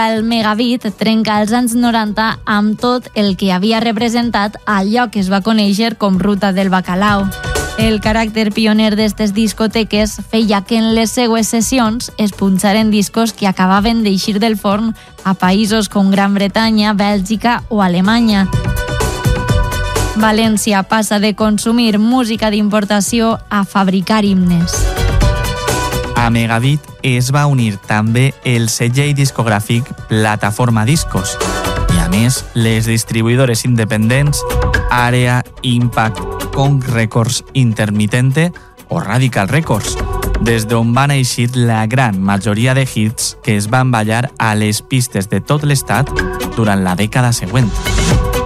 El Megabit trenca als anys 90 amb tot el que havia representat allò que es va conèixer com Ruta del Bacalao. El caràcter pioner d'aquestes discoteques feia que en les seues sessions es punxaren discos que acabaven d'eixir del forn a països com Gran Bretanya, Bèlgica o Alemanya. València passa de consumir música d'importació a fabricar himnes. A Megabit es va unir també el segell discogràfic Plataforma Discos i, a més, les distribuïdores independents Àrea, Impact, Kong Records Intermitente o Radical Records, des d'on van eixir la gran majoria de hits que es van ballar a les pistes de tot l'estat durant la dècada següent.